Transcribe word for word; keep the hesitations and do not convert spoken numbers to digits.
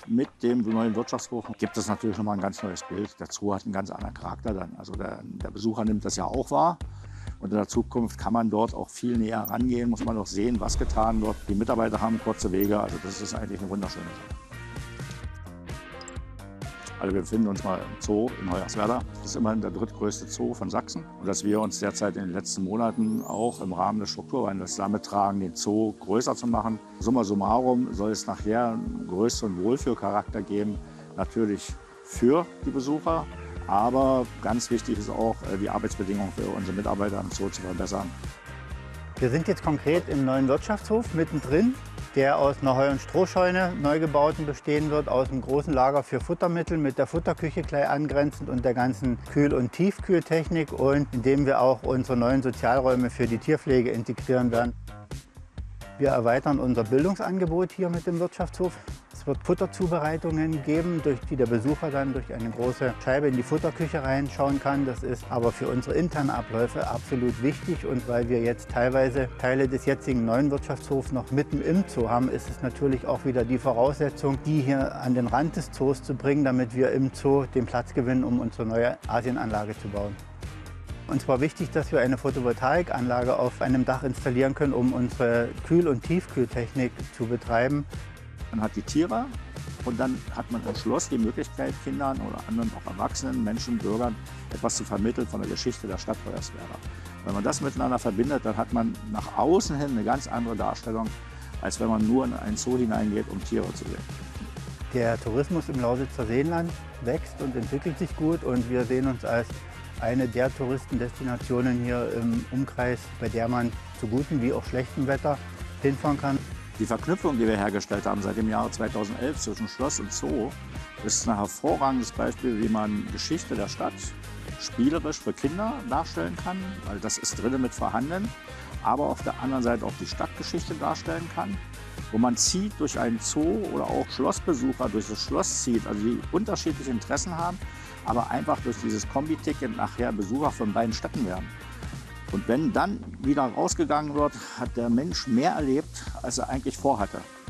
Mit dem neuen Wirtschaftshof gibt es natürlich noch mal ein ganz neues Bild. Der Zoo hat einen ganz anderen Charakter dann. Also der, der Besucher nimmt das ja auch wahr. Und in der Zukunft kann man dort auch viel näher rangehen, muss man auch sehen, was getan wird. Die Mitarbeiter haben kurze Wege, also das ist eigentlich eine wunderschöne Sache. Also wir befinden uns mal im Zoo in Hoyerswerda. Das ist immerhin der drittgrößte Zoo von Sachsen. Und dass wir uns derzeit in den letzten Monaten auch im Rahmen des Strukturwandels damit tragen, den Zoo größer zu machen. Summa summarum soll es nachher einen größeren Wohlfühlcharakter geben, natürlich für die Besucher. Aber ganz wichtig ist auch, die Arbeitsbedingungen für unsere Mitarbeiter im Zoo zu verbessern. Wir sind jetzt konkret im neuen Wirtschaftshof mittendrin, der aus einer Heu- und Strohscheune neu gebauten bestehen wird, aus einem großen Lager für Futtermittel mit der Futterküche gleich angrenzend und der ganzen Kühl- und Tiefkühltechnik, und in dem wir auch unsere neuen Sozialräume für die Tierpflege integrieren werden. Wir erweitern unser Bildungsangebot hier mit dem Wirtschaftshof. Es wird Futterzubereitungen geben, durch die der Besucher dann durch eine große Scheibe in die Futterküche reinschauen kann. Das ist aber für unsere internen Abläufe absolut wichtig. Und weil wir jetzt teilweise Teile des jetzigen neuen Wirtschaftshofs noch mitten im Zoo haben, ist es natürlich auch wieder die Voraussetzung, die hier an den Rand des Zoos zu bringen, damit wir im Zoo den Platz gewinnen, um unsere neue Asienanlage zu bauen. Uns war wichtig, dass wir eine Photovoltaikanlage auf einem Dach installieren können, um unsere Kühl- und Tiefkühltechnik zu betreiben. Man hat die Tiere und dann hat man im Schloss die Möglichkeit, Kindern oder anderen auch Erwachsenen, Menschen, Bürgern etwas zu vermitteln von der Geschichte der Stadt Hoyerswerda. Wenn man das miteinander verbindet, dann hat man nach außen hin eine ganz andere Darstellung, als wenn man nur in einen Zoo hineingeht, um Tiere zu sehen. Der Tourismus im Lausitzer Seenland wächst und entwickelt sich gut, und wir sehen uns als eine der Touristendestinationen hier im Umkreis, bei der man zu gutem wie auch schlechtem Wetter hinfahren kann. Die Verknüpfung, die wir hergestellt haben seit dem Jahre zweitausendelf zwischen Schloss und Zoo, ist ein hervorragendes Beispiel, wie man Geschichte der Stadt spielerisch für Kinder darstellen kann, weil das ist drinnen mit vorhanden, aber auf der anderen Seite auch die Stadtgeschichte darstellen kann, wo man zieht durch einen Zoo oder auch Schlossbesucher durch das Schloss zieht, also die unterschiedliche Interessen haben, aber einfach durch dieses Kombi-Ticket nachher Besucher von beiden Städten werden. Und wenn dann wieder rausgegangen wird, hat der Mensch mehr erlebt, als er eigentlich vorhatte.